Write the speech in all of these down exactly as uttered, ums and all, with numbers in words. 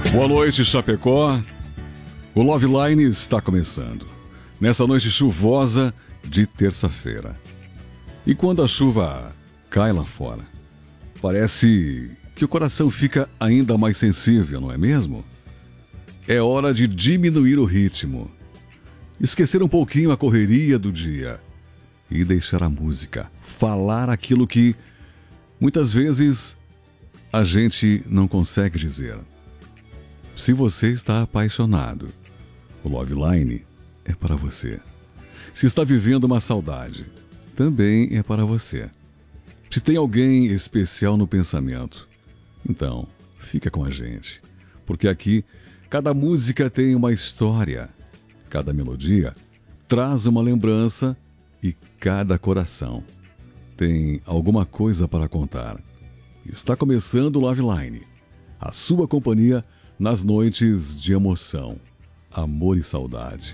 Boa noite, Chapecó. O Love Line está começando. Nessa noite chuvosa de terça-feira. E quando a chuva cai lá fora, parece que o coração fica ainda mais sensível, não é mesmo? É hora de diminuir o ritmo, esquecer um pouquinho a correria do dia e deixar a música falar aquilo que muitas vezes a gente não consegue dizer. Se você está apaixonado, o Love Line é para você. Se está vivendo uma saudade, também é para você. Se tem alguém especial no pensamento, então fica com a gente. Porque aqui, cada música tem uma história, cada melodia traz uma lembrança e cada coração tem alguma coisa para contar. Está começando o Love Line, a sua companhia nas noites de emoção, amor e saudade.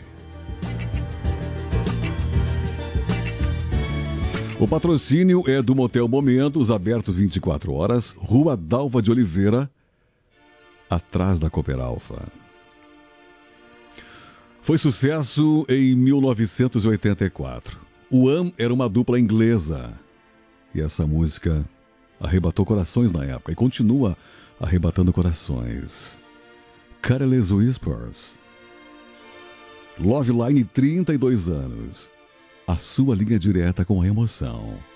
O patrocínio é do Motel Momentos, aberto vinte e quatro horas, Rua Dalva de Oliveira, atrás da Cooper Alfa. Foi sucesso em mil novecentos e oitenta e quatro. O Wham era uma dupla inglesa. E essa música arrebatou corações na época e continua arrebatando corações. Careless Whispers. Love Line, trinta e dois anos. A sua linha direta com a emoção.